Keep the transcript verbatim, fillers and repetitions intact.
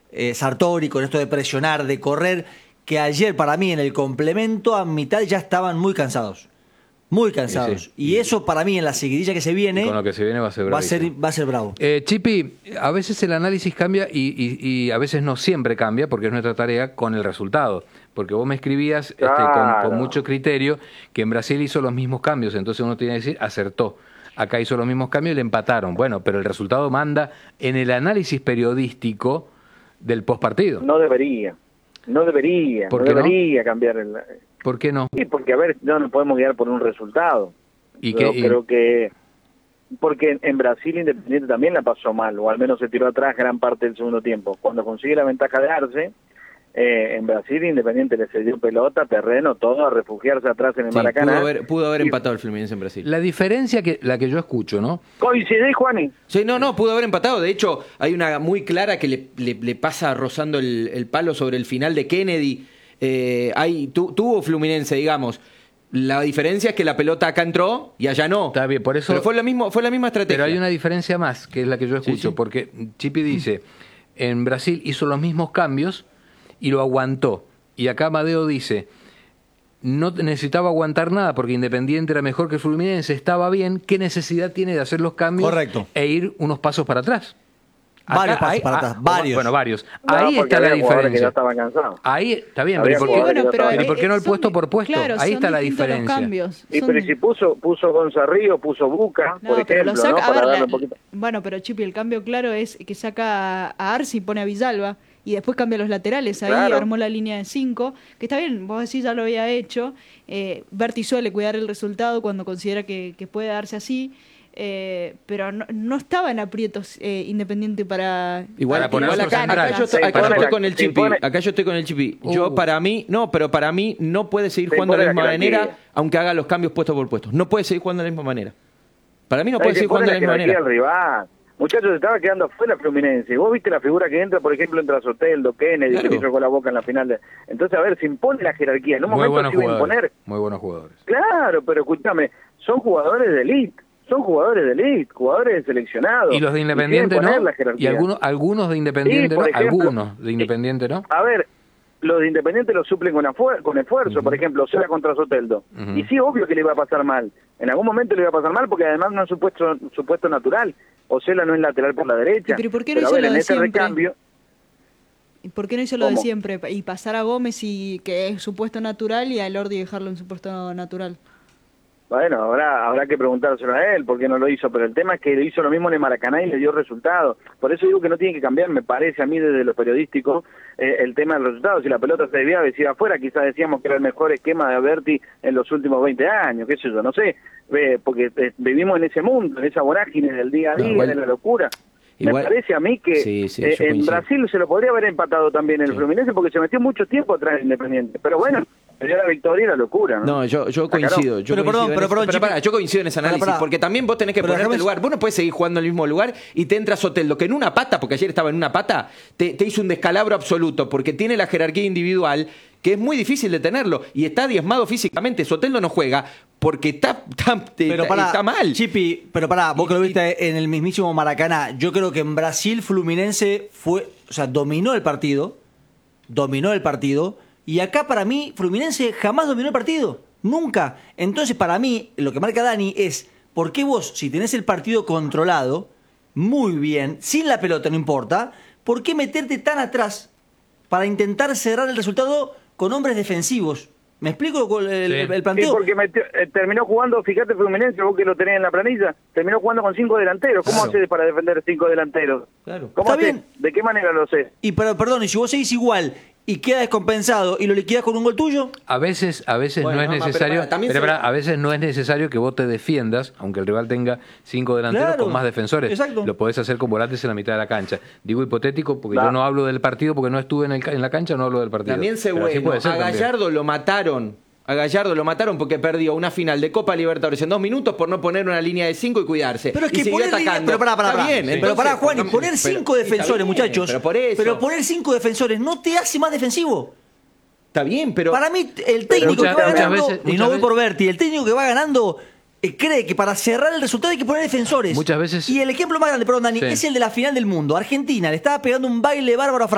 eh, Sartori con esto de presionar, de correr, que ayer para mí en el complemento a mitad ya estaban muy cansados. Muy cansados. Sí, sí. Y eso para mí en la seguidilla que se viene... Y con lo que se viene va a ser va a ser, va a ser bravo. Eh, Chipi, a veces el análisis cambia y, y, y a veces no siempre cambia, porque es nuestra tarea, con el resultado. Porque vos me escribías claro. este, con, con mucho criterio que en Brasil hizo los mismos cambios, entonces uno tiene que decir, acertó. Acá hizo los mismos cambios y le empataron. Bueno, pero el resultado manda en el análisis periodístico del postpartido. No debería, no debería, no debería no? cambiar el... ¿Por qué no? Sí, porque a ver, no nos podemos guiar por un resultado. ¿Y Yo qué, creo y... que... Porque en Brasil Independiente también la pasó mal, o al menos se tiró atrás gran parte del segundo tiempo. Cuando consigue la ventaja de Arce, eh, en Brasil Independiente le cedió pelota, terreno, todo, a refugiarse atrás en el sí, Maracaná. Pudo haber, pudo haber y... empatado el Fluminense en Brasil. La diferencia que la que yo escucho, ¿no? ¿Coincidís, Juani? Sí, no, no, pudo haber empatado. De hecho, hay una muy clara que le, le, le pasa rozando el, el palo sobre el final de Kennedy. Eh, hay, tu, tuvo Fluminense, digamos. La diferencia es que la pelota acá entró y allá no. Está bien, por eso. Pero fue la, mismo, fue la misma estrategia. Pero hay una diferencia más, que es la que yo escucho, sí, sí. Porque Chipi dice, en Brasil hizo los mismos cambios y lo aguantó. Y acá Amadeo dice, no necesitaba aguantar nada porque Independiente era mejor que Fluminense, estaba bien. ¿Qué necesidad tiene de hacer los cambios? Correcto. E ir unos pasos para atrás? Varios Acá pasos hay, para atrás, ah, varios. Bueno, varios. No, ahí está la diferencia. Que ya estaban cansados. Ahí está bien, Había pero ¿por qué, bueno, pero, pero, ¿por qué no el son, puesto por puesto? Claro, ahí está la diferencia. Cambios. Y son... pero si puso puso Gonzarrillo, puso Buca, no, por ejemplo, saca, ¿no? Para ver, darle la, un poquito. Bueno, pero Chipi, el cambio claro es que saca a Arce y pone a Villalba y después cambia los laterales. Ahí claro. armó la línea de cinco, que está bien, vos decís ya lo había hecho. Eh, Berti suele cuidar el resultado cuando considera que, que puede darse así. Eh, pero no, no estaba en aprietos eh, Independiente para igual, para poner igual acá, acá yo estoy, acá yo estoy con el Chipi acá yo estoy con el Chipi uh. yo para mí no pero para mí no puede seguir jugando de la misma manera aunque haga los cambios puesto por puesto, no puede seguir jugando de la misma manera, para mí no puede seguir jugando de la misma manera. Rival. Muchachos, estaba quedando afuera Fluminense. Vos viste la figura que entra, por ejemplo, entra Soteldo, Kennedy, claro. que hizo con la boca en la final. De... Entonces, a ver, se impone la jerarquía. En un Muy momento se iba a imponer. Muy buenos jugadores. Claro, pero escúchame, son jugadores de elite. Son jugadores de elite, jugadores de seleccionado. Y los de Independiente, y ¿no? Y algunos, algunos de Independiente, sí, ¿no? Ejemplo, algunos de Independiente, ¿no? A ver, los de Independiente los suplen con, con esfuerzo, uh-huh. por ejemplo, Ocela contra Soteldo. Uh-huh. Y sí, obvio que le iba a pasar mal. En algún momento le iba a pasar mal porque además no es supuesto, supuesto natural. Ocela no es lateral por la derecha. ¿Pero por qué no pero hizo a ver, lo en de ese siempre? recambio... ¿Y por qué no hizo lo ¿Cómo? de siempre? Y pasar a Gómez, y que es supuesto natural, y a Lordi dejarlo en supuesto natural. Bueno, habrá, habrá que preguntárselo a él por qué no lo hizo, pero el tema es que lo hizo lo mismo en el Maracaná y le dio resultado. Por eso digo que no tiene que cambiar, me parece a mí desde lo periodístico, eh, el tema del resultado. Si la pelota se debía decir afuera, quizás decíamos que era el mejor esquema de Alberti en los últimos veinte años, qué sé yo, no sé, eh, porque eh, vivimos en ese mundo, en esa vorágine del día a día, no, igual, de la locura. Igual, me parece a mí que sí, sí, eh, en Brasil se lo podría haber empatado también el sí. Fluminense porque se metió mucho tiempo atrás del Independiente, pero bueno... Pero la victoria y la locura, ¿no? No, yo, yo coincido. Yo pero, coincido perdón, en pero, ese, perdón, pero, para, yo coincido en ese análisis, para, para. porque también vos tenés que pero ponerte en el lugar. Vos no podés seguir jugando en el mismo lugar y te entra Soteldo, que en una pata, porque ayer estaba en una pata, te, te hizo un descalabro absoluto, porque tiene la jerarquía individual, que es muy difícil de tenerlo, y está diezmado físicamente. Soteldo no juega porque está, está, pero está, para, está mal. Chipi, pero pará, vos que lo viste en el mismísimo Maracaná, yo creo que en Brasil Fluminense fue, o sea, dominó el partido, dominó el partido, y acá para mí Fluminense jamás dominó el partido, nunca. Entonces para mí lo que marca Dani es, ¿por qué vos, si tenés el partido controlado, muy bien, sin la pelota no importa, ¿por qué meterte tan atrás para intentar cerrar el resultado con hombres defensivos? ¿Me explico el, el, sí. el planteo? Sí, porque metió, eh, terminó jugando, fíjate Fluminense, vos que lo tenés en la planilla, terminó jugando con cinco delanteros. ¿Cómo claro. haces para defender cinco delanteros? Claro. ¿Cómo Está haces? bien. ¿De qué manera lo haces? Y pero perdón, y si vos seguís igual y queda descompensado y lo liquidás con un gol tuyo. A veces, a veces bueno, no es no, necesario, pero, pero, pero, se... a veces no es necesario que vos te defiendas, aunque el rival tenga cinco delanteros claro. con más defensores. Exacto. Lo podés hacer con volantes en la mitad de la cancha. Digo hipotético porque claro. yo no hablo del partido porque no estuve en, el, en la cancha, no hablo del partido. También se bueno, a Gallardo también. lo mataron. A Gallardo lo mataron porque perdió una final de Copa Libertadores en dos minutos por no poner una línea de cinco y cuidarse. Pero es que y poner atacando. Línea, pero pará, pará, pará. Bien, sí. entonces, pero pará, Juan, y poner cinco pero, defensores, bien, muchachos. Pero, por eso. pero poner cinco defensores no te hace más defensivo. Está bien, pero... Para mí, el técnico muchas, que va ganando, veces, y no voy veces, por Berti, el técnico que va ganando eh, cree que para cerrar el resultado hay que poner defensores. Muchas veces... Y el ejemplo más grande, perdón, Dani, sí. es el de la final del mundo. Argentina le estaba pegando un baile bárbaro a Francia.